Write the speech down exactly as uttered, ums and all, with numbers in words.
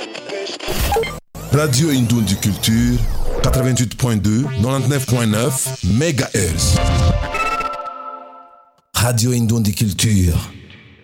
Radio Indoundi Culture, quatre-vingt-huit point deux, quatre-vingt-dix-neuf point neuf mégahertz. Radio Indoundi Culture.